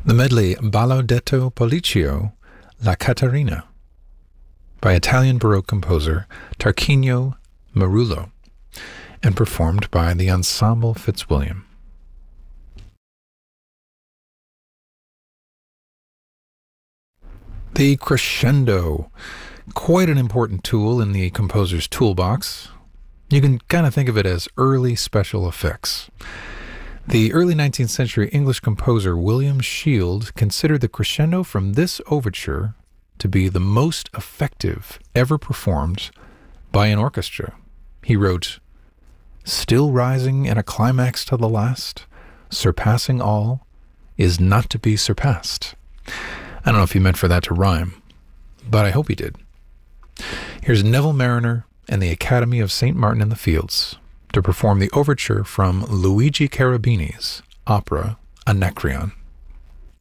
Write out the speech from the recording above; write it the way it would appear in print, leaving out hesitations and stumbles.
The medley Ballo detto Polliccio, La Caterina, by Italian Baroque composer Tarquinio Marullo, and performed by the Ensemble Fitzwilliam. The crescendo, quite an important tool in the composer's toolbox. You can kind of think of it as early special effects. The early 19th century English composer William Shield considered the crescendo from this overture to be the most effective ever performed by an orchestra. He wrote, "Still rising in a climax to the last, surpassing all, is not to be surpassed." I don't know if he meant for that to rhyme, but I hope he did. Here's Neville Marriner and the Academy of St. Martin in the Fields to perform the overture from Luigi Cherubini's opera Anacreon.